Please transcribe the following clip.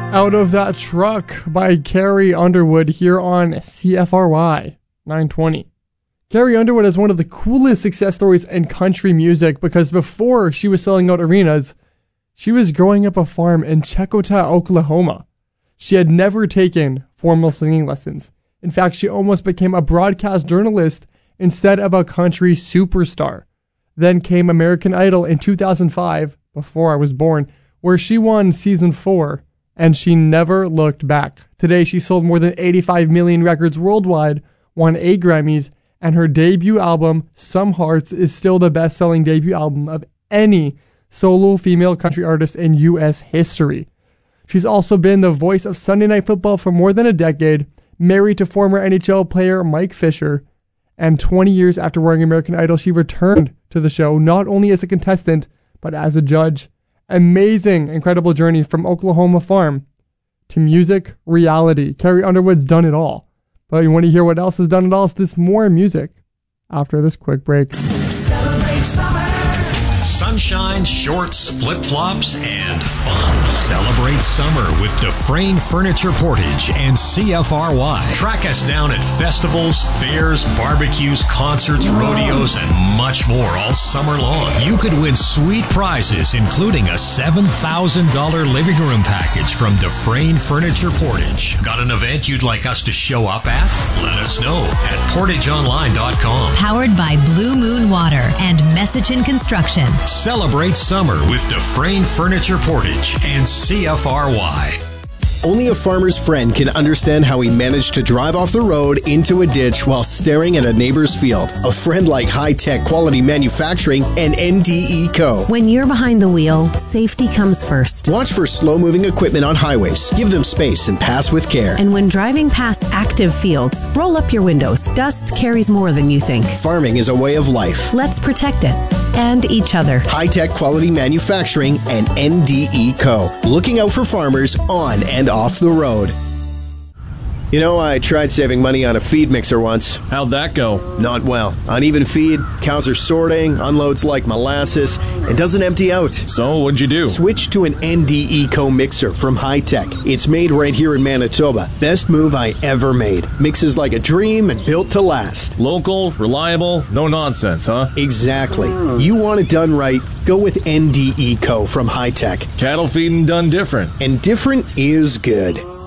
Out of That Truck by Carrie Underwood here on CFRY 920. Carrie Underwood is one of the coolest success stories in country music because before she was selling out arenas, she was growing up a farm in Checotah, Oklahoma. She had never taken formal singing lessons. In fact, she almost became a broadcast journalist instead of a country superstar. Then came American Idol in 2005, before I was born, where she won season 4, and she never looked back. Today, she sold more than 85 million records worldwide, won 8 Grammys, and her debut album, Some Hearts, is still the best-selling debut album of any solo female country artist in U.S. history. She's also been the voice of Sunday Night Football for more than a decade, married to former NHL player Mike Fisher, and 20 years after winning American Idol, she returned to the show not only as a contestant, but as a judge. Amazing, incredible journey from Oklahoma farm to music reality. Carrie Underwood's done it all. But you want to hear what else has done it all? It's this more music after this quick break. Celebrate summer. Sunshine, shorts, flip-flops, and fun. Celebrate summer with Dufresne Furniture Portage and CFRY. Track us down at festivals, fairs, barbecues, concerts, rodeos, and much more all summer long. You could win sweet prizes, including a $7,000 living room package from Dufresne Furniture Portage. Got an event you'd like us to show up at? Let us know at portageonline.com. Powered by Blue Moon Water and Messichin Construction. Celebrate summer with Dufresne Furniture Portage and CFRY. Only a farmer's friend can understand how he managed to drive off the road into a ditch while staring at a neighbor's field. A friend like High Tech Quality Manufacturing and NDE Co. When you're behind the wheel, safety comes first. Watch for slow-moving equipment on highways. Give them space and pass with care. And when driving past active fields, roll up your windows. Dust carries more than you think. Farming is a way of life. Let's protect it. And each other. High Tech Quality Manufacturing and NDE Co. Looking out for farmers on and off the road. You know, I tried saving money on a feed mixer once. How'd that go? Not well. Uneven feed, cows are sorting, unloads like molasses, and doesn't empty out. So, what'd you do? Switch to an NDE Co mixer from High Tech. It's made right here in Manitoba. Best move I ever made. Mixes like a dream and built to last. Local, reliable, no nonsense, huh? Exactly. You want it done right, go with NDE Co from High Tech. Cattle feeding done different. And different is good.